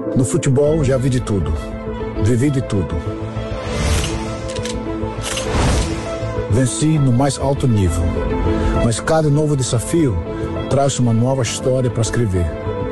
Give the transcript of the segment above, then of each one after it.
No futebol já vi de tudo, vivi de tudo. Venci no mais alto nível, mas cada novo desafio traz uma nova história para escrever.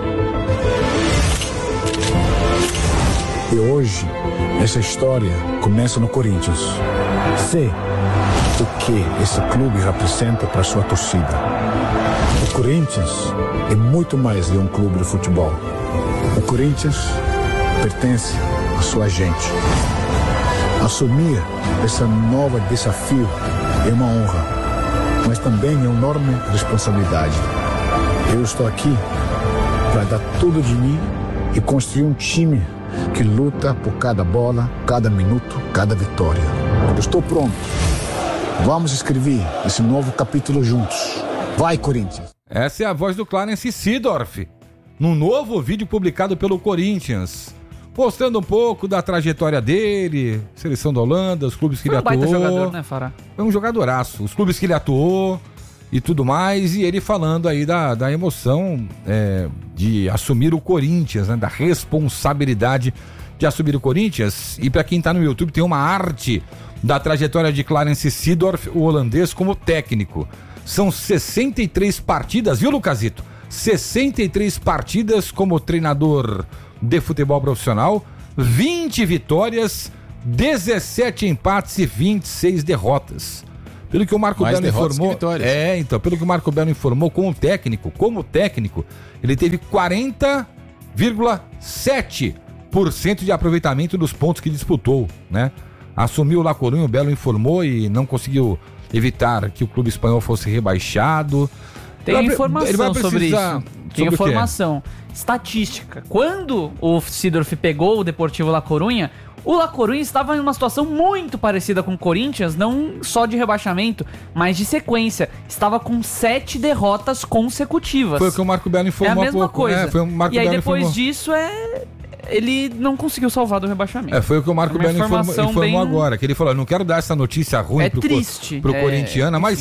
E hoje, essa história começa no Corinthians. Sei o que esse clube representa para sua torcida. O Corinthians é muito mais de um clube de futebol. O Corinthians pertence à sua gente. Assumir esse novo desafio é uma honra, mas também é uma enorme responsabilidade. Eu estou aqui para dar tudo de mim e construir um time que luta por cada bola, cada minuto, cada vitória. Eu estou pronto. Vamos escrever esse novo capítulo juntos. Vai, Corinthians! Essa é a voz do Clarence Seedorf, num novo vídeo publicado pelo Corinthians, mostrando um pouco da trajetória dele, seleção da Holanda, os clubes que ele atuou. Foi um baita jogador, né, Fará? Foi um jogadoraço, os clubes que ele atuou e tudo mais, e ele falando aí da emoção de assumir o Corinthians, né, da responsabilidade de assumir o Corinthians. E para quem tá no YouTube, tem uma arte da trajetória de Clarence Seedorf, o holandês, como técnico. São 63 partidas, viu, Lucasito? 63 partidas como treinador de futebol profissional, 20 vitórias, 17 empates e 26 derrotas. Pelo que o Marco Belo informou, pelo que o Marco Belo informou, como técnico, ele teve 40,7% de aproveitamento dos pontos que disputou, né? Assumiu o La Coruña, o Belo informou, e não conseguiu evitar que o clube espanhol fosse rebaixado. Tem informação sobre isso. Tem informação estatística. Quando o Seedorf pegou o Deportivo La Coruña, o La Coruña estava em uma situação muito parecida com o Corinthians, não só de rebaixamento, mas de sequência. Estava com 7 derrotas consecutivas. Foi o que o Marco Belo informou. É a mesma coisa. Foi o Marco e aí Belo depois informou. disso ele não conseguiu salvar do rebaixamento. Foi o que o Marco Belo informou agora, que ele falou: não quero dar essa notícia ruim pro corintiano, mas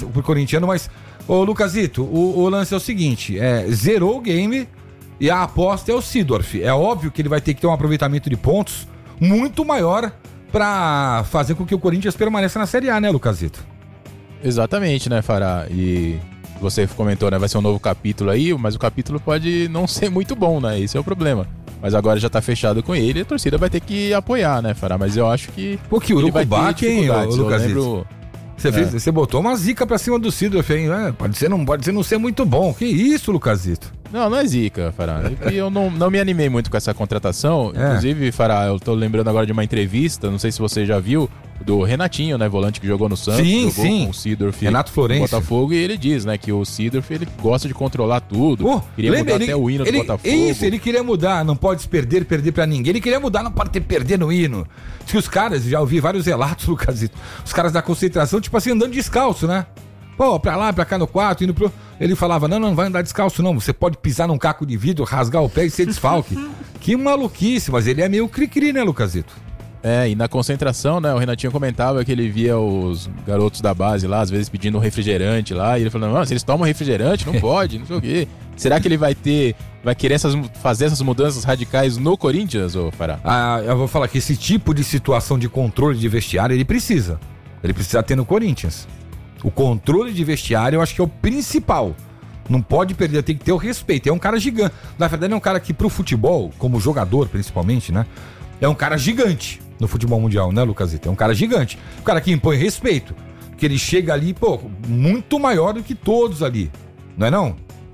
ô Lucasito, o lance é o seguinte, zerou o game e a aposta é o Seedorf. É óbvio que ele vai ter que ter um aproveitamento de pontos muito maior pra fazer com que o Corinthians permaneça na Série A, né, Lucasito? Exatamente, né, Fará? E você comentou, né, vai ser um novo capítulo aí, mas o capítulo pode não ser muito bom, né? Esse é o problema. Mas agora já tá fechado com ele e a torcida vai ter que apoiar, né, Fará? Mas eu acho que... Pô, que urucu bate, hein, Lucasito? Você botou uma zica pra cima do Seedorf, hein? Pode ser não ser muito bom. Que isso, Lucasito? Não é zica, Fará. Eu não me animei muito com essa contratação. Inclusive, Fará, eu tô lembrando agora de uma entrevista, não sei se você já viu, do Renatinho, né, volante que jogou no Santos, jogou com o Seedorf, Renato Florencio, no Botafogo, e ele diz, né, que o Seedorf, ele gosta de controlar tudo, queria mudar até o hino do Botafogo. Isso, ele queria mudar, não pode perder pra ninguém, ele queria mudar, não pode ter perder no hino. Diz que os caras, já ouvi vários relatos, Lucasito, os caras da concentração, tipo assim, andando descalço, né? Pô, pra lá, pra cá no quarto, indo pro... Ele falava, não vai andar descalço não, você pode pisar num caco de vidro, rasgar o pé e ser desfalque. Que maluquice, mas ele é meio cri-cri, né, Lucasito? E na concentração, né, o Renatinho comentava que ele via os garotos da base lá, às vezes pedindo um refrigerante lá, e ele falando, não, se eles tomam refrigerante, não pode, não sei o quê. Será que ele vai querer fazer essas mudanças radicais no Corinthians, ô Fará? Eu vou falar que esse tipo de situação de controle de vestiário, ele precisa ter no Corinthians. O controle de vestiário eu acho que é o principal. Não pode perder, tem que ter o respeito. É um cara gigante. Na verdade é um cara que pro futebol, como jogador principalmente, né, é um cara gigante no futebol mundial, né, Lucasito? É um cara gigante. Um cara que impõe respeito. Que ele chega ali, muito maior do que todos ali. Não é não?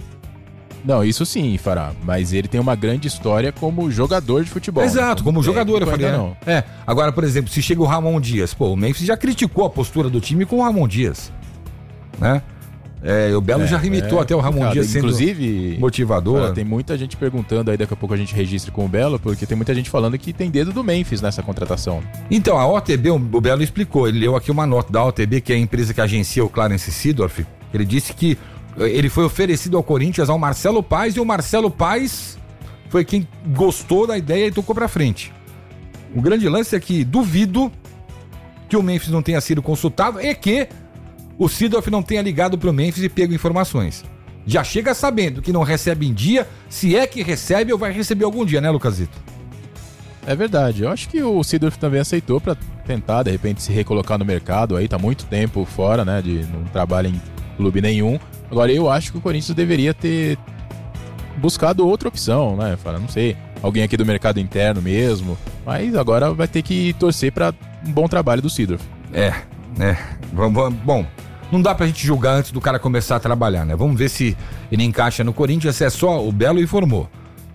Não, isso sim, Fará. Mas ele tem uma grande história como jogador de futebol. Exato, como jogador, eu falei. Não. Agora, por exemplo, se chega o Ramon Dias, o Memphis já criticou a postura do time com o Ramon Dias, né? O Belo já limitou até o Ramon Dias sendo motivador. Fará, tem muita gente perguntando aí, daqui a pouco a gente registra com o Belo, porque tem muita gente falando que tem dedo do Memphis nessa contratação. Então, a OTB, o Belo explicou, ele leu aqui uma nota da OTB, que é a empresa que agencia o Clarence Seedorf. Ele disse que ele foi oferecido ao Corinthians ao Marcelo Paes, e o Marcelo Paes foi quem gostou da ideia e tocou pra frente. O grande lance é que duvido que o Memphis não tenha sido consultado e que o Seedorf não tenha ligado pro Memphis e pego informações. Já chega sabendo que não recebe em dia, se é que recebe ou vai receber algum dia, né, Lucasito? É verdade. Eu acho que o Seedorf também aceitou para tentar, de repente, se recolocar no mercado. Aí tá muito tempo fora, né? Não trabalha em clube nenhum. Agora, eu acho que o Corinthians deveria ter buscado outra opção, né? Não sei, alguém aqui do mercado interno mesmo. Mas agora vai ter que torcer para um bom trabalho do Seedorf. Bom, não dá pra gente julgar antes do cara começar a trabalhar, né? Vamos ver se ele encaixa no Corinthians. É só, o Belo informou.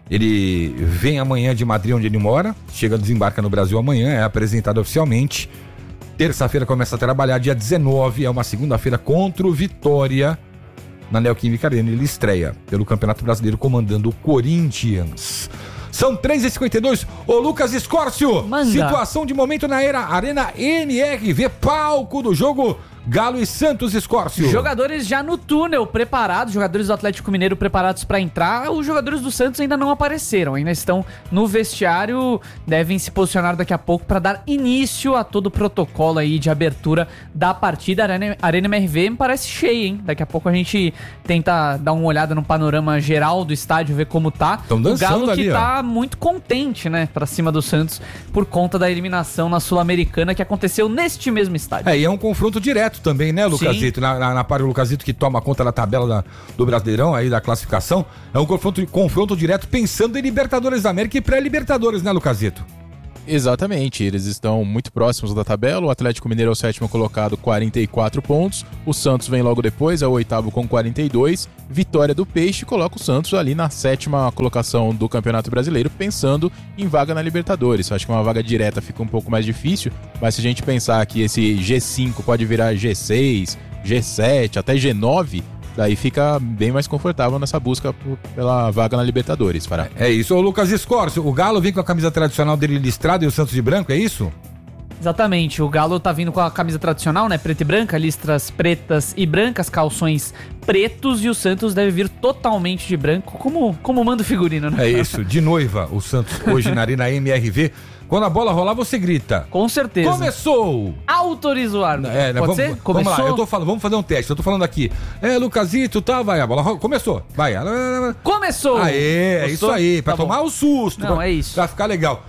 Ele vem amanhã de Madrid, onde ele mora, desembarca no Brasil amanhã, é apresentado oficialmente. Terça-feira começa a trabalhar, dia 19, é uma segunda-feira contra o Vitória, na Neoquímica Arena. Ele estreia pelo Campeonato Brasileiro comandando o Corinthians. São 3h52. Ô Lucas Escórcio, manda. Situação de momento na Arena NRV, palco do jogo Galo e Santos, Escórcio. Jogadores já no túnel preparados, jogadores do Atlético Mineiro preparados para entrar. Os jogadores do Santos ainda não apareceram, ainda estão no vestiário, devem se posicionar daqui a pouco para dar início a todo o protocolo aí de abertura da partida. A Arena MRV me parece cheia, hein? Daqui a pouco a gente tenta dar uma olhada no panorama geral do estádio, ver como tá. Tão dançando o Galo que ali, tá muito contente, né, pra cima do Santos por conta da eliminação na Sul-Americana que aconteceu neste mesmo estádio. E é um confronto direto também, né, Lucasito? Na parte do Lucasito que toma conta da tabela do Brasileirão, aí da classificação. É um confronto direto pensando em Libertadores da América e pré-Libertadores, né, Lucasito? Exatamente, eles estão muito próximos da tabela. O Atlético Mineiro é o 7º colocado, 44 pontos. O Santos vem logo depois, é o 8º com 42. Vitória do Peixe coloca o Santos ali na 7ª colocação do Campeonato Brasileiro, pensando em vaga na Libertadores. Acho que uma vaga direta fica um pouco mais difícil, mas se a gente pensar que esse G5 pode virar G6, G7, até G9... daí fica bem mais confortável nessa busca pela vaga na Libertadores, Fará. É isso. Ô Lucas Escórcio, o Galo vem com a camisa tradicional dele listrada e o Santos de branco, é isso? Exatamente, o Galo tá vindo com a camisa tradicional, né, preta e branca, listras pretas e brancas, calções pretos, e o Santos deve vir totalmente de branco, como manda o figurino, né? É isso, de noiva, o Santos hoje na Arena MRV. Quando a bola rolar, você grita. Com certeza. Começou! Autoriza o árbitro. Pode ser? Começou? Vamos lá, vamos fazer um teste. Eu tô falando aqui. Lucasito, tá, vai, a bola rola. Começou, vai. Começou! Aê, é isso aí, pra tomar o susto. Não, é isso. Pra ficar legal.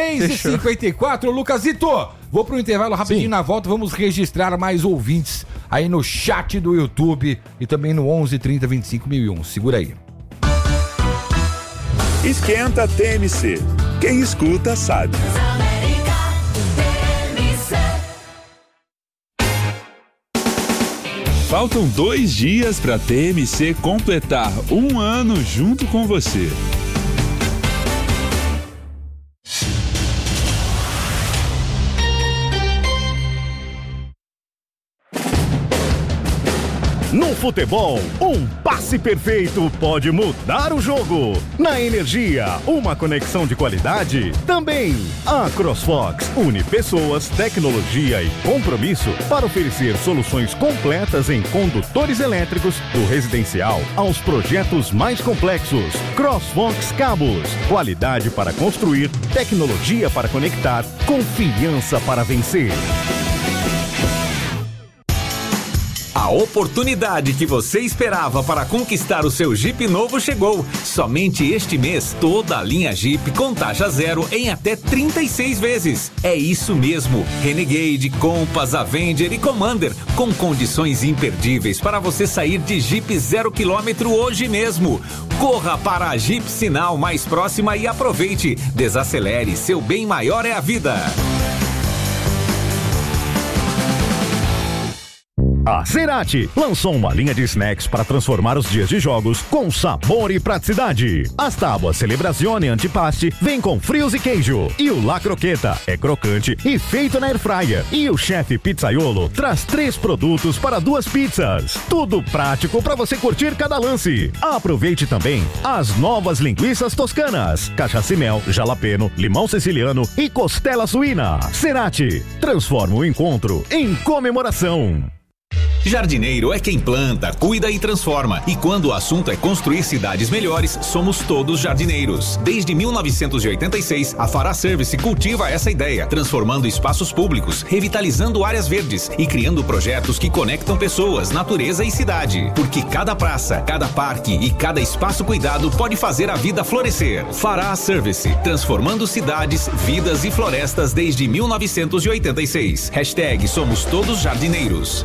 3h54, Lucasito, vou pro intervalo rapidinho. Sim. Na volta vamos registrar mais ouvintes aí no chat do YouTube e também no 11 30 25 1001. Segura aí. Esquenta TMC. Quem escuta sabe. Faltam 2 dias para a TMC completar 1 ano junto com você. No futebol, um passe perfeito pode mudar o jogo. Na energia, uma conexão de qualidade também. A CrossFox une pessoas, tecnologia e compromisso para oferecer soluções completas em condutores elétricos, do residencial aos projetos mais complexos. CrossFox Cabos, qualidade para construir, tecnologia para conectar, confiança para vencer. A oportunidade que você esperava para conquistar o seu Jeep novo chegou. Somente este mês, toda a linha Jeep com taxa zero em até 36 vezes. É isso mesmo. Renegade, Compass, Avenger e Commander, com condições imperdíveis para você sair de Jeep 0 km hoje mesmo. Corra para a Jeep Sinal mais próxima e aproveite. Desacelere, seu bem maior é a vida. A Cerati lançou uma linha de snacks para transformar os dias de jogos com sabor e praticidade. As tábuas Celebrazione Antipaste vêm com frios e queijo. E o La Croqueta é crocante e feito na airfryer. E o chefe Pizzaiolo traz 3 produtos para 2 pizzas. Tudo prático para você curtir cada lance. Aproveite também as novas linguiças toscanas, cachaça e mel, jalapeno, limão siciliano e costela suína. Cerati transforma o encontro em comemoração. Jardineiro é quem planta, cuida e transforma. E quando o assunto é construir cidades melhores, somos todos jardineiros. Desde 1986, a Fará Service cultiva essa ideia, transformando espaços públicos, revitalizando áreas verdes e criando projetos que conectam pessoas, natureza e cidade. Porque cada praça, cada parque e cada espaço cuidado pode fazer a vida florescer. Fará Service, transformando cidades, vidas e florestas desde 1986. Hashtag Somos Todos Jardineiros.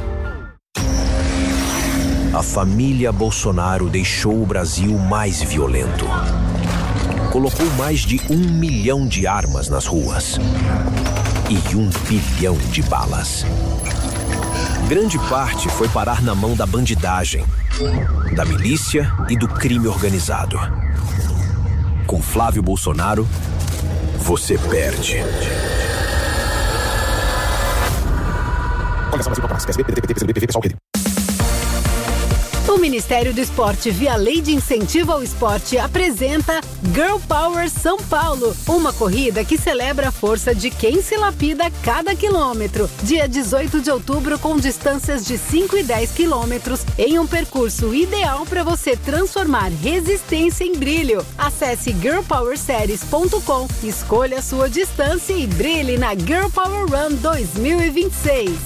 A família Bolsonaro deixou o Brasil mais violento. Colocou mais de 1 milhão de armas nas ruas e 1 bilhão de balas. Grande parte foi parar na mão da bandidagem, da milícia e do crime organizado. Com Flávio Bolsonaro, você perde. O Ministério do Esporte, via Lei de Incentivo ao Esporte, apresenta Girl Power São Paulo, uma corrida que celebra a força de quem se lapida cada quilômetro. Dia 18 de outubro, com distâncias de 5 e 10 quilômetros, em um percurso ideal para você transformar resistência em brilho. Acesse girlpowerseries.com, escolha a sua distância e brilhe na Girl Power Run 2026.